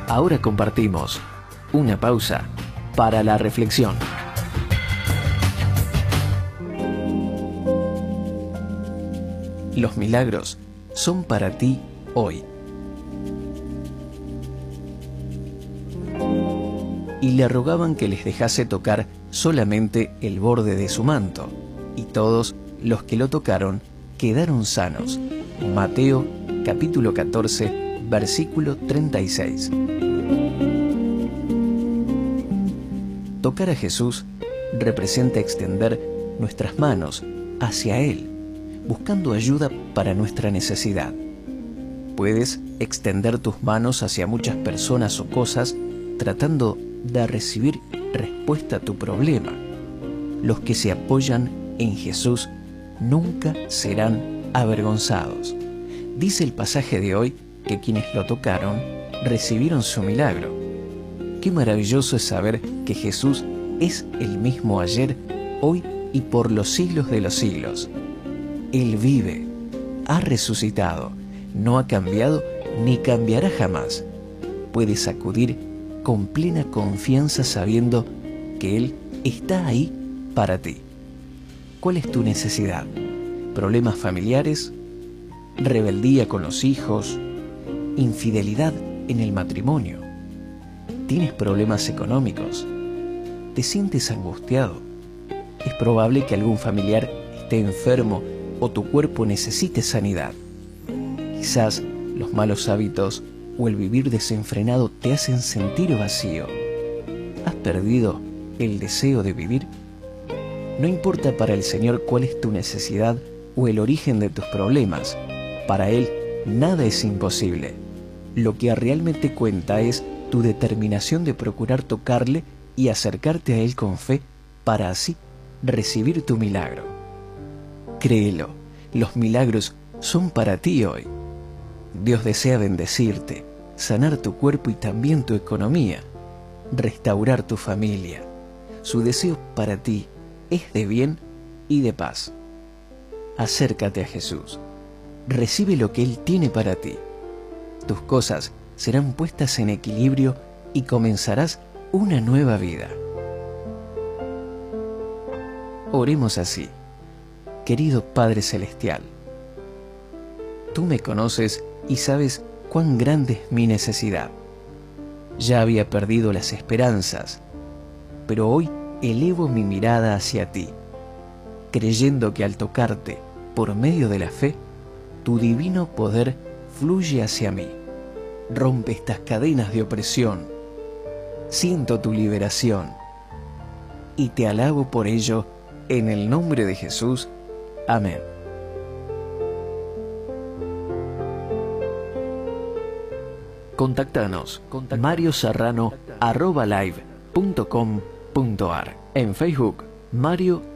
Ahora compartimos una pausa para la reflexión. Los milagros son para ti hoy. Y le rogaban que les dejase tocar solamente el borde de su manto, y todos los que lo tocaron quedaron sanos. Mateo capítulo 14, versículo 36. Tocar a Jesús representa extender nuestras manos hacia Él, buscando ayuda para nuestra necesidad. Puedes extender tus manos hacia muchas personas o cosas tratando de recibir respuesta a tu problema. Los que se apoyan en Jesús nunca serán avergonzados. Dice el pasaje de hoy que quienes lo tocaron recibieron su milagro. Qué maravilloso es saber que Jesús es el mismo ayer, hoy y por los siglos de los siglos. Él vive, ha resucitado, no ha cambiado ni cambiará jamás. Puedes acudir con plena confianza sabiendo que Él está ahí para ti. ¿Cuál es tu necesidad? ¿Problemas familiares? ¿Rebeldía con los hijos? ¿Infidelidad en el matrimonio? ¿Tienes problemas económicos? ¿Te sientes angustiado? Es probable que algún familiar esté enfermo o tu cuerpo necesite sanidad. Quizás los malos hábitos o el vivir desenfrenado te hacen sentir vacío. ¿Has perdido el deseo de vivir? No importa para el Señor cuál es tu necesidad o el origen de tus problemas. Para Él nada es imposible. Lo que realmente cuenta es tu determinación de procurar tocarle y acercarte a Él con fe para así recibir tu milagro. Créelo, los milagros son para ti hoy. Dios desea bendecirte, sanar tu cuerpo y también tu economía, restaurar tu familia. Su deseo para ti es de bien y de paz. Acércate a Jesús. Recibe lo que Él tiene para ti. Tus cosas serán puestas en equilibrio y comenzarás una nueva vida. Oremos así. Querido Padre Celestial, tú me conoces y sabes cuán grande es mi necesidad. Ya había perdido las esperanzas, pero hoy elevo mi mirada hacia ti, creyendo que al tocarte por medio de la fe, tu divino poder fluye hacia mí. Rompe estas cadenas de opresión. Siento tu liberación y te alabo por ello en el nombre de Jesús. Amén. Contactanos marioserrano@live.com.ar. En Facebook, Mario